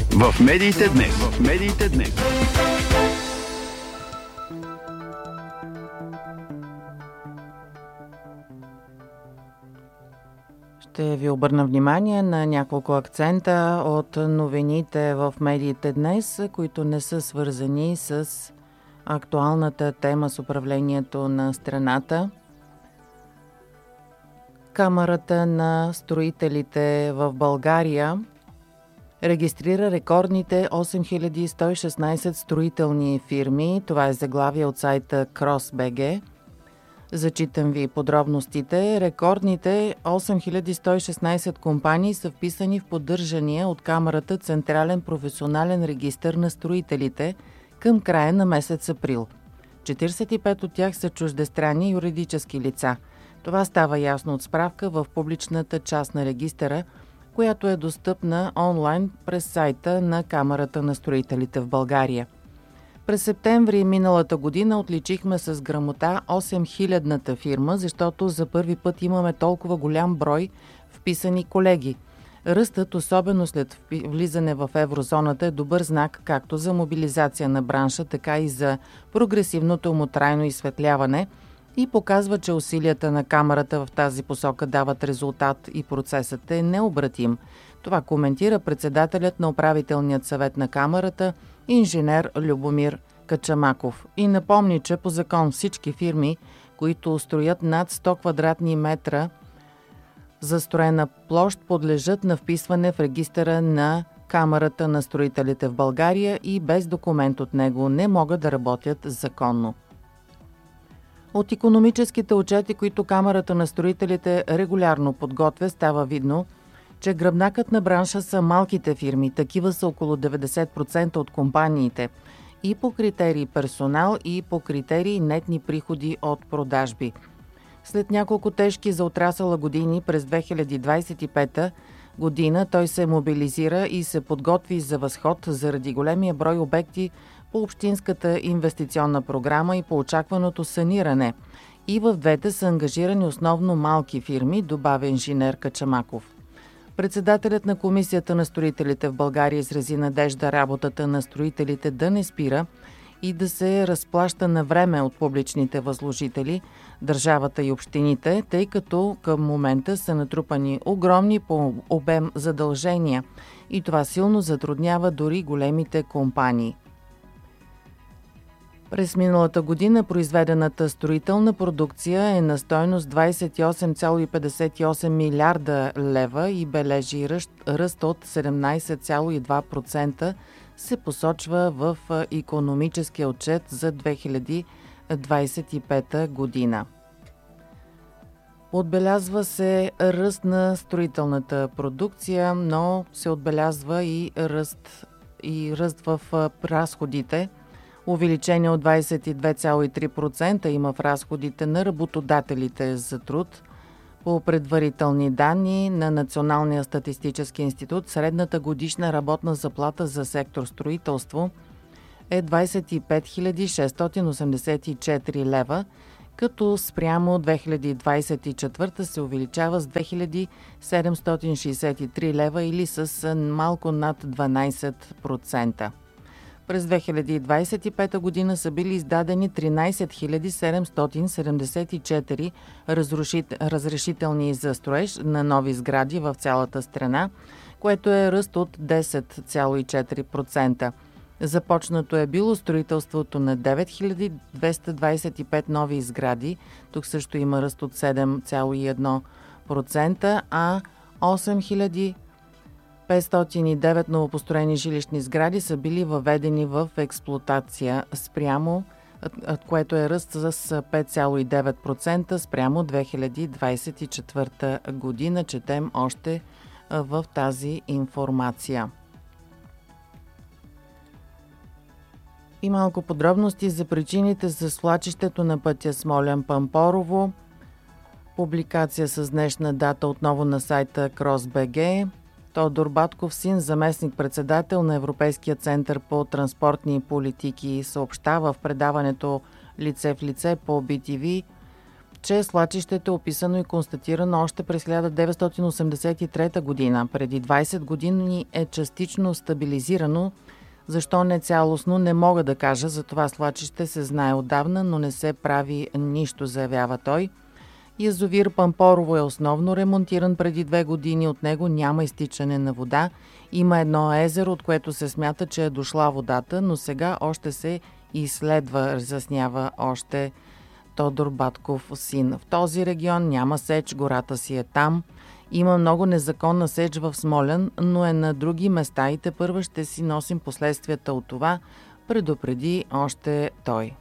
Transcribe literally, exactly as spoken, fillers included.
В медиите днес. В медиите днес. Ще ви обърна внимание на няколко акцента от новините в медиите днес, които не са свързани с актуалната тема с управлението на страната. Камарата на строителите в България регистрира рекордните осем хиляди сто и шестнадесет строителни фирми. Това е заглавие от сайта Крос.бг. Зачитам ви подробностите. Рекордните осем хиляди сто и шестнадесет компании са вписани в поддържания от Камарата Централен професионален регистър на строителите към края на месец април. четиридесет и пет от тях са чуждестранни юридически лица. Това става ясно от справка в публичната част на регистъра, която е достъпна онлайн през сайта на Камарата на строителите в България. През септември миналата година отличихме с грамота осем хилядната фирма, защото за първи път имаме толкова голям брой вписани колеги. Ръстът, особено след влизане в еврозоната, е добър знак както за мобилизация на бранша, така и за прогресивното му трайно изсветляване и показва, че усилията на Камарата в тази посока дават резултат и процесът е необратим. Това коментира председателят на управителният съвет на Камарата, инженер Любомир Качамаков, и напомни, че по закон всички фирми, които строят над сто квадратни метра застроена площ, подлежат на вписване в регистъра на Камарата на строителите в България и без документ от него не могат да работят законно. От икономическите отчети, които Камарата на строителите регулярно подготвя, става видно, че гръбнакът на бранша са малките фирми. Такива са около деветдесет процента от компаниите. И по критерии персонал, и по критерии нетни приходи от продажби. След няколко тежки за отрасъла години през две хиляди двадесет и пета година той се мобилизира и се подготви за възход заради големия брой обекти по общинската инвестиционна програма и по очакваното саниране. И в двете са ангажирани основно малки фирми, добавя инженер Качамаков. Председателят на Комисията на строителите в България изрази надежда работата на строителите да не спира и да се разплаща на време от публичните възложители, държавата и общините, тъй като към момента са натрупани огромни по обем задължения и това силно затруднява дори големите компании. През миналата година произведената строителна продукция е на стойност двадесет и осем цяло петдесет и осем милиарда лева и бележи ръст, ръст от седемнадесет цяло и две процента, се посочва в икономическия отчет за две хиляди двадесет и пета година. Отбелязва се ръст на строителната продукция, но се отбелязва и ръст, и ръст в разходите. Увеличение от двадесет и две цяло и три процента има в разходите на работодателите за труд. По предварителни данни на Националния статистически институт, средната годишна работна заплата за сектор строителство е двадесет и пет хиляди шестстотин осемдесет и четири лева, като спрямо две хиляди двадесет и четвърта се увеличава с две хиляди седемстотин шестдесет и три лева или с малко над дванадесет процента. През две хиляди двадесет и пета година са били издадени тринадесет хиляди седемстотин седемдесет и четири разрешителни за строеж на нови сгради в цялата страна, което е ръст от десет цяло и четири процента. Започнато е било строителството на девет хиляди двеста двадесет и пет нови сгради, тук също има ръст от седем цяло и едно процента, а осем хиляди петстотин и девет новопостроени жилищни сгради са били въведени в експлоатация спрямо, което е ръст с пет цяло и девет процента спрямо две хиляди двадесет и четвърта година, четем още в тази информация. И малко подробности за причините за свлачището на пътя Смолян-Пампорово. Публикация с днешна дата отново на сайта Крос.бг. Тодор Батков, син, заместник-председател на Европейския център по транспортни политики, съобщава в предаването Лице в лице по би ти ви, че свлачището е описано и констатирано още през хиляда деветстотин осемдесет и трета година. Преди двайсет години е частично стабилизирано. Защо не цялостно, не мога да кажа. За това свлачище се знае отдавна, но не се прави нищо, заявява той. Язовир Пампорово е основно ремонтиран преди две години. От него няма изтичане на вода. Има едно езеро, от което се смята, че е дошла водата, но сега още се изследва, разяснява още Тодор Батков син. В този регион няма сеч, гората си е там. Има много незаконна сеч в Смолян, но е на други места и тепърва ще си носим последствията от това, предупреди още той.